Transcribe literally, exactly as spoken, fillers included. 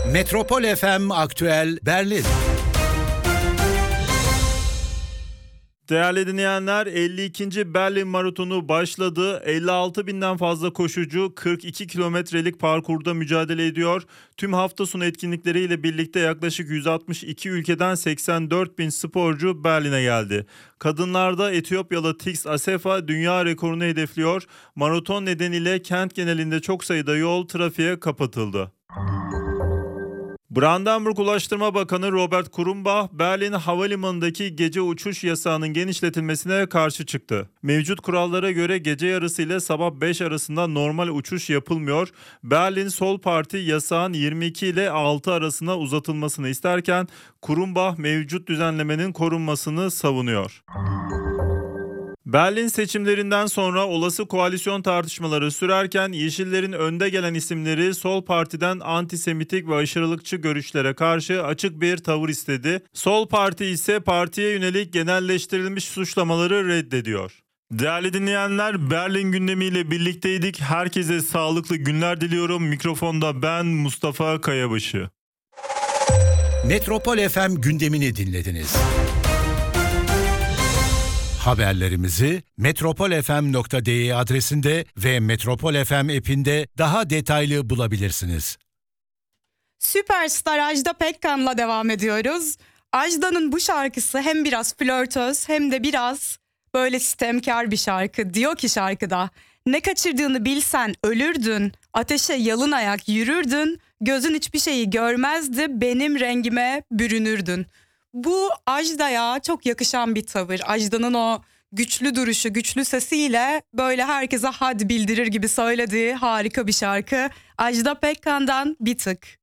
Metropol F M Aktüel Berlin. Değerli dinleyenler, elli ikinci Berlin Maratonu başladı. elli altı binden fazla koşucu kırk iki kilometrelik parkurda mücadele ediyor. Tüm hafta sonu etkinlikleriyle birlikte yaklaşık yüz altmış iki ülkeden seksen dört bin sporcu Berlin'e geldi. Kadınlarda Etiyopyalı Tix Asefa dünya rekorunu hedefliyor. Maraton nedeniyle kent genelinde çok sayıda yol trafiğe kapatıldı. Brandenburg Ulaştırma Bakanı Robert Kurumba, Berlin Havalimanı'ndaki gece uçuş yasağının genişletilmesine karşı çıktı. Mevcut kurallara göre gece yarısı ile sabah beş arasında normal uçuş yapılmıyor. Berlin Sol Parti yasağın yirmi iki ile altı arasına uzatılmasını isterken Kurumba mevcut düzenlemenin korunmasını savunuyor. Berlin seçimlerinden sonra olası koalisyon tartışmaları sürerken Yeşillerin önde gelen isimleri Sol Parti'den antisemitik ve aşırılıkçı görüşlere karşı açık bir tavır istedi. Sol Parti ise partiye yönelik genelleştirilmiş suçlamaları reddediyor. Değerli dinleyenler, Berlin gündemiyle birlikteydik. Herkese sağlıklı günler diliyorum. Mikrofonda ben Mustafa Kayabaşı. Metropol F M gündemini dinlediniz. Haberlerimizi metropol f m nokta d e adresinde ve Metropol F M app'inde daha detaylı bulabilirsiniz. Süperstar Ajda Pekkan'la devam ediyoruz. Ajda'nın bu şarkısı hem biraz flörtöz hem de biraz böyle sitemkar bir şarkı. Diyor ki şarkıda, ne kaçırdığını bilsen ölürdün, ateşe yalın ayak yürürdün, gözün hiçbir şeyi görmezdi, benim rengime bürünürdün. Bu Ajda'ya çok yakışan bir tavır. Ajda'nın o güçlü duruşu, güçlü sesiyle böyle herkese had bildirir gibi söylediği harika bir şarkı. Ajda Pekkan'dan Bir Tık.